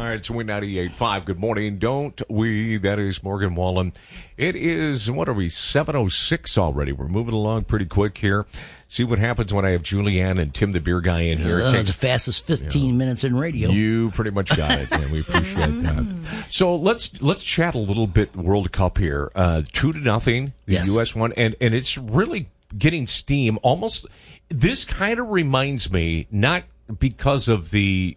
It's Win 98.5. Good morning, don't we? That is Morgan Wallen. It is, what are we, 7:06 already. We're moving along pretty quick here. See what happens when I have Julianne and Tim the Beer Guy in here. The fastest 15 minutes in radio. You pretty much got it, and we appreciate that. So let's chat a little bit World Cup here. 2-0, the U.S. won, and it's really getting steam. Almost, this kind of reminds me, not because of the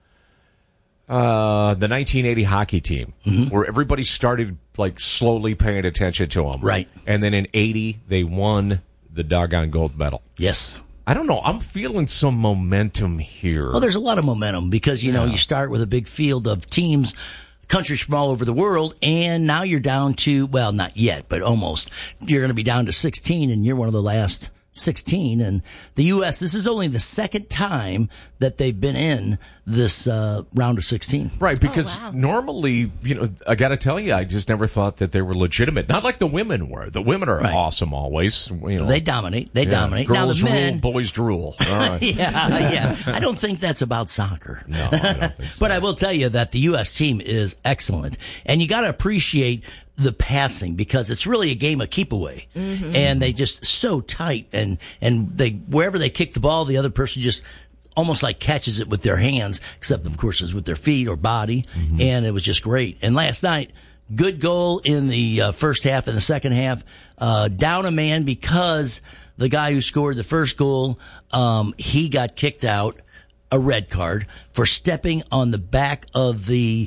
1980 hockey team, where everybody started like slowly paying attention to them. Right. And then in 80, they won the doggone gold medal. Yes. I don't know. I'm feeling some momentum here. Well, there's a lot of momentum because, you know, you start with a big field of teams, countries from all over the world, and now you're down to, well, not yet, but almost. You're going to be down to 16, and you're one of the last 16. And the U.S., this is only the second time that they've been in this round of 16. Right, because normally, you know, I got to tell you, I just never thought that they were legitimate. Not like the women were. The women are awesome always. You know. They dominate. They dominate. Girls now the men, rule, boys drool. All right. yeah. I don't think that's about soccer. No, I don't think so. But I will tell you that the U.S. team is excellent. And you got to appreciate the passing because it's really a game of keep away. And they just so tight and they, wherever they kick the ball, the other person just almost like catches it with their hands, except of course it's with their feet or body. And it was just great. And last night, good goal in the first half and the second half, down a man because the guy who scored the first goal, he got kicked out, a red card for stepping on the back of the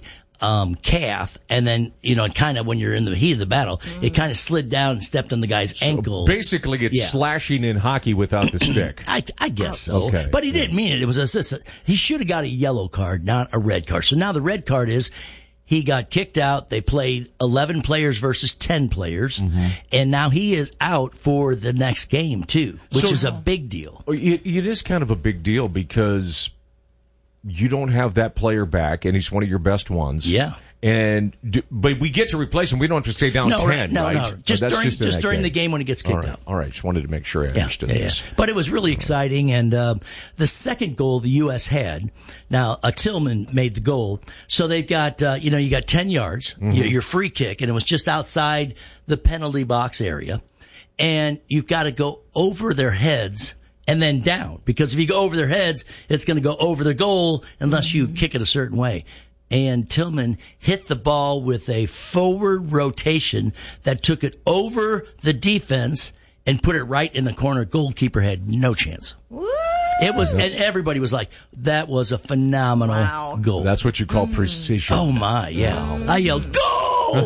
calf, and then, you know, kind of when you're in the heat of the battle, it kind of slid down and stepped on the guy's ankle. Basically, it's slashing in hockey without the stick. I guess so. Okay. But he didn't mean it. It was he should have got a yellow card, not a red card. So now the red card is he got kicked out. They played 11 players versus 10 players, and now he is out for the next game, too, which is a big deal. It is kind of a big deal because you don't have that player back, and he's one of your best ones. Yeah. But we get to replace him. We don't have to stay down 10, right? No. Just during the game when he gets kicked out. All right. Just wanted to make sure I understood this. But it was really exciting. And the second goal the U.S. had, now Tillman made the goal. So they've got, you got 10 yards, your free kick, and it was just outside the penalty box area. And you've got to go over their heads and then down. Because if you go over their heads, it's going to go over the goal unless you kick it a certain way. And Tillman hit the ball with a forward rotation that took it over the defense and put it right in the corner. Goalkeeper had no chance. Woo! It was, and everybody was like, that was a phenomenal goal. That's what you call precision. Oh my, yeah. I yelled, go!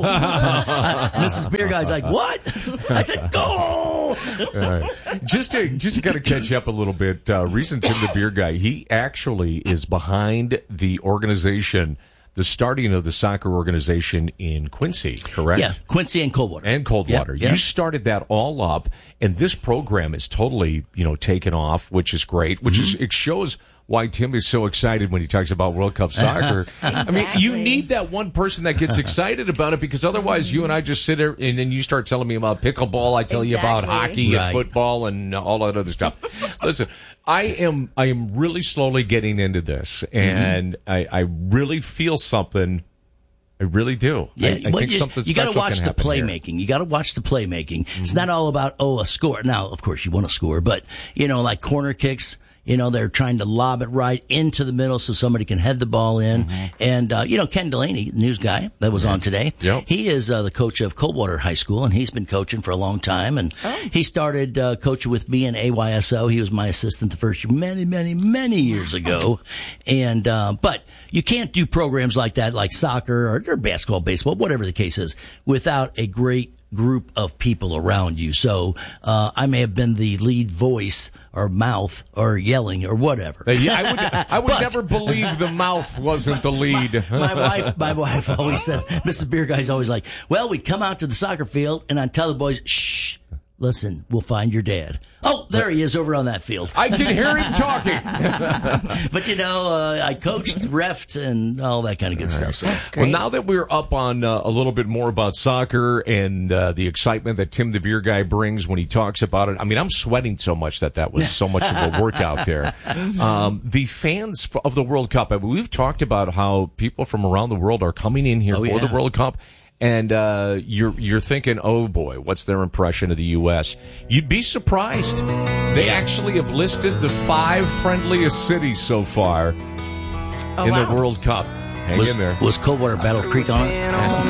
Mrs. Beer Guy's like, what? I said, go! All right. Just to kind of catch you up a little bit, recent Tim the Beer Guy, he actually is behind the organization, the starting of the soccer organization in Quincy, correct? Yeah, Quincy and Coldwater. You started that all up, and this program is totally, taken off, which is great, it shows why Tim is so excited when he talks about World Cup soccer. Exactly. I mean, you need that one person that gets excited about it, because otherwise you and I just sit there and then you start telling me about pickleball. I tell you about hockey and football and all that other stuff. Listen, I am really slowly getting into this, and I really feel something. I really do. Yeah, I think something you got to watch the playmaking. Here. You got to watch the playmaking. It's not all about a score. Now, of course, you want to score, but like corner kicks. They're trying to lob it right into the middle so somebody can head the ball in. And, Ken Delaney, news guy that was on today, he is the coach of Coldwater High School, and he's been coaching for a long time. And he started coaching with me in AYSO. He was my assistant the first year, many, many, many years ago. And but you can't do programs like that, like soccer or basketball, baseball, whatever the case is, without a great group of people around you. So I may have been the lead voice or mouth or yelling or whatever. I would never believe the mouth wasn't the lead. My wife always says, Mrs. Beer Guy's always like, well, we'd come out to the soccer field and I'd tell the boys, shh, listen, we'll find your dad. Oh, there he is over on that field. I can hear him talking. But, I coached, refed, and all that kind of good stuff. So. That's great. Well, now that we're up on a little bit more about soccer and the excitement that Tim the Beer Guy brings when he talks about it, I mean, I'm sweating so much that was so much of a workout there. The fans of the World Cup, I mean, we've talked about how people from around the world are coming in here for the World Cup. And you're thinking, oh boy, what's their impression of the U.S.? You'd be surprised. They actually have listed the 5 friendliest cities so far in the World Cup. Hang in there. Was Coldwater Battle Creek on it?